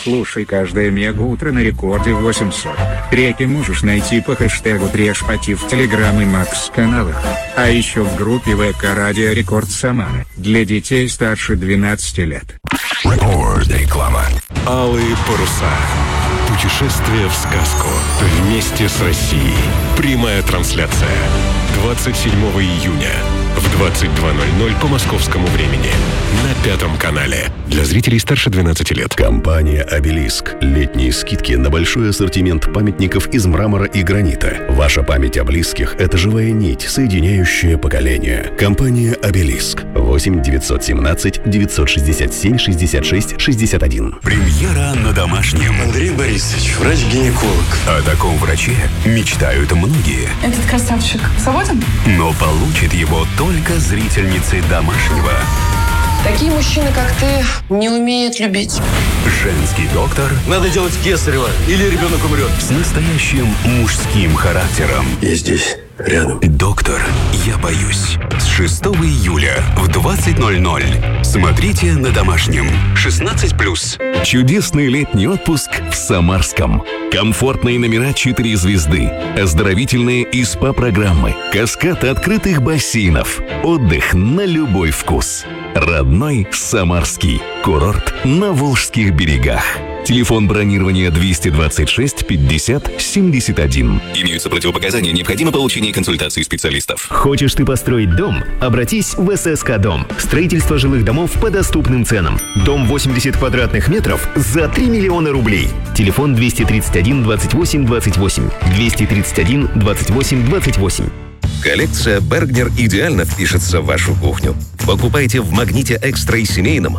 Слушай каждое мега-утро на рекорде 800. Треки можешь найти по хэштегу Трешпати в Телеграм и Макс-каналах. А еще в группе ВК Радио Рекорд Самара для детей старше 12 лет. Реклама. Алые паруса. Путешествие в сказку. Вместе с Россией. Прямая трансляция. 27 июня в 22:00 по московскому времени на 5 канале. Для зрителей старше 12 лет. Компания «Обелиск». Летние скидки на большой ассортимент памятников из мрамора и гранита. Ваша память о близких – это живая нить, соединяющая поколения. Компания «Обелиск». 8 917 967 66 61. Премьера на домашнем. Андрей Борисович, врач-гинеколог. О таком враче мечтают многие. Этот красавчик свободен? Но получит его только зрительницы домашнего. Такие мужчины, как ты, не умеют любить. Женский доктор Надо делать кесарево, или ребенок умрет. с настоящим мужским характером. Я здесь, рядом. Доктор, я боюсь. С 6 июля в 20:00. Смотрите на домашнем. 16+. Чудесный летний отпуск в Самарском. Комфортные номера 4 звезды, оздоровительные и СПА-программы, каскад открытых бассейнов, отдых на любой вкус. Родной Самарский. Курорт на Волжских берегах. Телефон бронирования 226 50 71. Имеются противопоказания, необходимо получение консультации специалистов. Хочешь ты построить дом? Обратись в ССК Дом. Строительство жилых домов по доступным ценам. Дом 80 квадратных метров за 3 миллиона рублей. Телефон 231 28 28. 231 28 28. Коллекция Бергнер идеально впишется в вашу кухню. Покупайте в Магните Экстра и семейном